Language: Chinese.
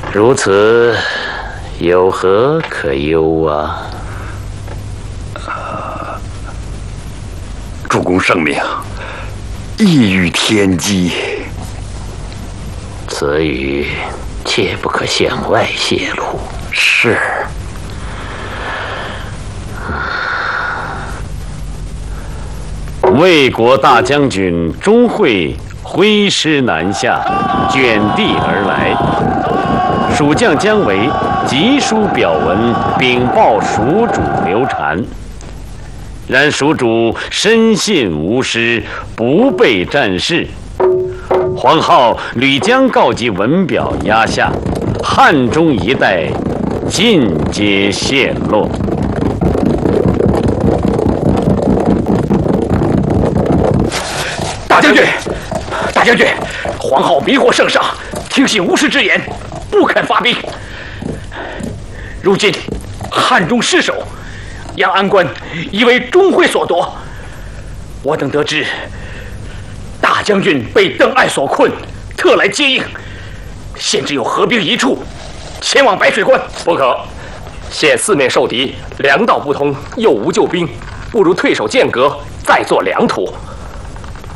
如此，有何可忧啊？ 主公圣明，一语天机。 此语切不可向外泄露。 是。 魏国大将军钟会挥师南下，卷地而来。蜀将姜维急书表文禀报蜀主刘禅，然蜀主深信无失，不备战事。黄皓屡将告急文表压下，汉中一带尽皆陷落。 大将军，黄皓迷惑圣上，听信巫师之言，不肯发兵。如今汉中失守，阳安关已为钟会所夺。我等得知大将军被邓艾所困，特来接应。现只有合兵一处，前往白水关。 不可，现四面受敌，粮道不通，又无救兵，不如退守剑阁，再做粮土。